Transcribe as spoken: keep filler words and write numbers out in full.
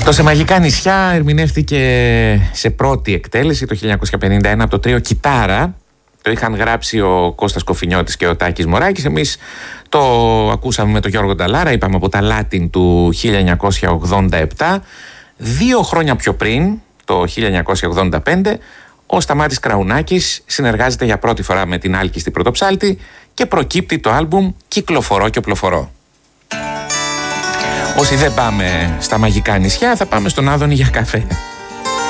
Το «Σε μαγικά νησιά» ερμηνεύτηκε σε πρώτη εκτέλεση το χίλια εννιακόσια πενήντα ένα από το τρίο Κιτάρα. Το είχαν γράψει ο Κώστας Κοφινιώτης και ο Τάκης Μωράκης. Εμείς το ακούσαμε με τον Γιώργο Νταλάρα, είπαμε από τα Latin του χίλια εννιακόσια ογδόντα επτά. Δύο χρόνια πιο πριν, το χίλια εννιακόσια ογδόντα πέντε, ο Σταμάτης Κραουνάκης συνεργάζεται για πρώτη φορά με την Άλκη Πρωτοψάλτη και προκύπτει το άλμπουμ «Κυκλοφορώ και οπλοφορώ». Όσοι δεν πάμε στα μαγικά νησιά, θα πάμε στον Άδωνη για καφέ.